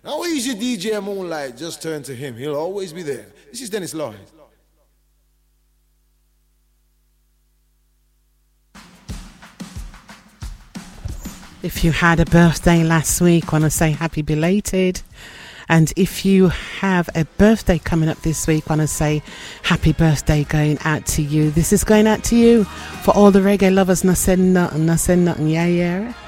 Now easy DJ Moonlight, just turn to him. He'll always be there. This is Dennis Lloyd. If you had a birthday last week, want to say happy belated. And if you have a birthday coming up this week, want to say happy birthday going out to you. This is going out to you for all the reggae lovers. No said nothing, yeah.